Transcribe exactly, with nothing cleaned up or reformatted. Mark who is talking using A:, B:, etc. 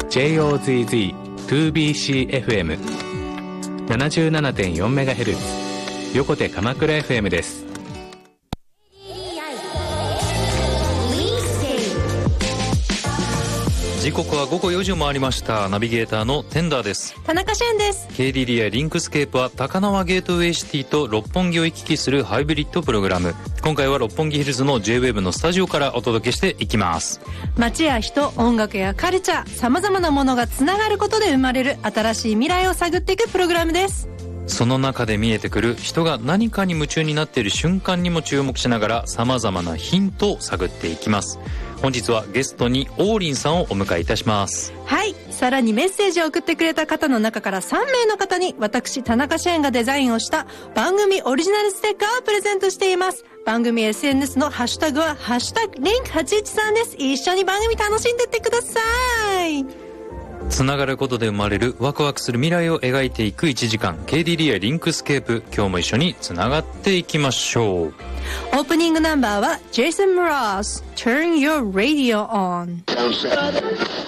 A: ジェイオーゼットツービーシーエフエムななじゅうななてんよんメガヘルツ 横手鎌倉 エフエム です。
B: 時刻は午後よじを回りました。ナビゲーターのテンダーです。
C: 田中俊です。
B: ケーディーディーアイ リンクスケープは高輪ゲートウェイシティと六本木を行き来するハイブリッドプログラム。今回は六本木ヒルズの ジェイウェーブ のスタジオからお届けしていきます。
C: 街や人、音楽やカルチャー、様々なものがつながることで生まれる新しい未来を探っていくプログラムです。
B: その中で見えてくる人が何かに夢中になっている瞬間にも注目しながら様々なヒントを探っていきます。本日はゲストに王林さんをお迎えいたします。
C: はい、さらにメッセージを送ってくれた方の中からさんめいの方に私田中俊がデザインをした番組オリジナルステッカーをプレゼントしています。番組 エスエヌエス のハッシュタグはハッシュタグリンクはちいちさんです。一緒に番組楽しんでってください。
B: つながることで生まれるワクワクする未来を描いていくいちじかん ケーディーディーアイ リンクスケープ。今日も一緒につながっていきましょう。
C: オープニングナンバーは Jason Mraz Turn Your Radio On。